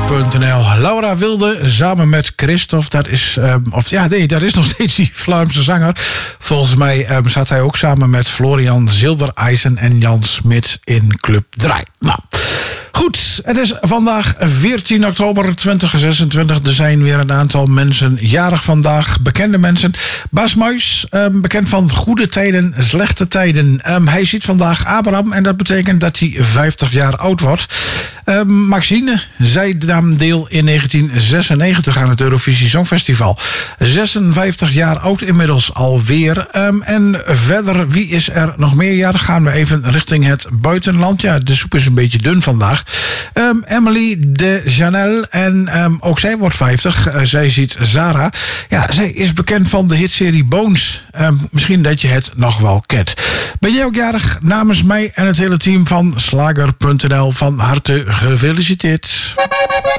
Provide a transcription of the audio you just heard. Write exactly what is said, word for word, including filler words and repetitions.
punt n l. Laura Wilde samen met Christophe. Dat is, um, of ja, nee, dat is nog steeds die Vlaamse zanger. Volgens mij um, zat hij ook samen met Florian Zilbereisen en Jan Smit in Club Draai. Nou, goed, het is vandaag veertien oktober tweeduizend zesentwintig. Er zijn weer een aantal mensen jarig vandaag. Bekende mensen. Bas Muis, um, bekend van Goede Tijden, Slechte Tijden. Um, hij ziet vandaag Abraham en dat betekent dat hij vijftig jaar oud wordt. Um, Maxine, zij nam deel in negentien zesennegentig aan het Eurovisie Songfestival. zesenvijftig jaar oud inmiddels alweer. Um, en verder, wie is er nog meer? Ja, dan gaan we even richting het buitenland. Ja, de soep is een beetje dun vandaag. Um, Emily de Janelle. En um, ook zij wordt vijftig. Uh, zij ziet Zara. Ja, zij is bekend van de hitserie Bones. Um, misschien dat je het nog wel kent. Ben jij ook jarig? Namens mij en het hele team van Slager punt n l van harte gefeliciteerd.